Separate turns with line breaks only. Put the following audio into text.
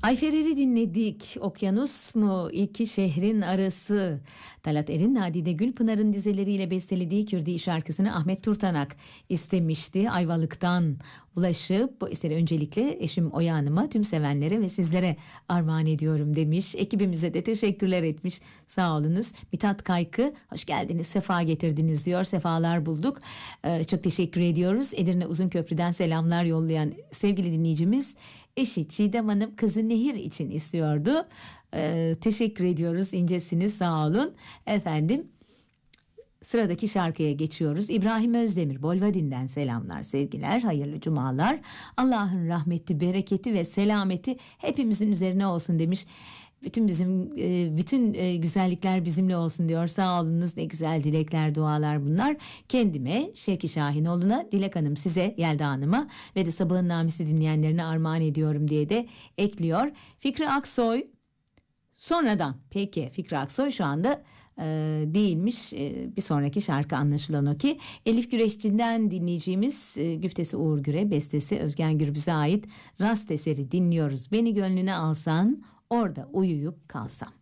Ayferer'i dinledik. Okyanus mu iki şehrin arası. Talat Er'in Nadide Gülpınar'ın dizeleriyle bestelediği Kürdi şarkısını Ahmet Turtanak istemişti. Ayvalık'tan ulaşıp bu eseri öncelikle eşim Oya Hanım'a, tüm sevenlere ve sizlere armağan ediyorum demiş. Ekibimize de teşekkürler etmiş. Sağ olunuz. Mithat Kaykı, hoş geldiniz, sefa getirdiniz diyor. Sefalar bulduk. Çok teşekkür ediyoruz. Edirne Uzunköprü'den selamlar yollayan sevgili dinleyicimiz, eşi Çiğdem Hanım kızı Nehir için istiyordu. Teşekkür ediyoruz, incesiniz, sağ olun. Efendim, sıradaki şarkıya geçiyoruz. İbrahim Özdemir Bolvadin'den selamlar, sevgiler, hayırlı cumalar. Allah'ın rahmeti, bereketi ve selameti hepimizin üzerine olsun demiş. Bütün güzellikler bizimle olsun diyor. Sağ olunuz, ne güzel dilekler, dualar bunlar. Kendime, Şevki Şahinoğlu'na, Dilek Hanım size, Yelda Hanım'a ve de Sabahın Namisi dinleyenlerine armağan ediyorum diye de ekliyor. Fikri Aksoy sonradan, peki Fikri Aksoy şu anda değilmiş. Bir sonraki şarkı anlaşılan o ki Elif Güreşçi'nden dinleyeceğimiz güftesi Uğur Güre, bestesi Özgen Gürbüz'e ait Rast eseri dinliyoruz. Beni gönlüne alsan, orada uyuyup kalsam.